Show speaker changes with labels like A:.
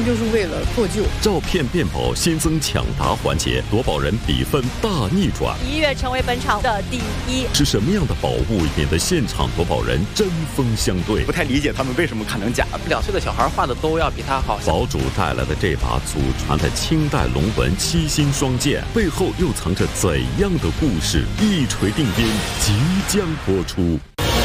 A: 就是为了获救。
B: 照片变宝新增抢答环节，夺宝人比分大逆转，
C: 一跃成为本场的第一。
B: 是什么样的宝物引得现场夺宝人针锋相对？
D: 不太理解他们为什么可能假。
E: 2岁的小孩画的都要比他好。
B: 宝主带来的这把祖传的清代龙纹七星双剑，背后又藏着怎样的故事？一锤定音即将播出。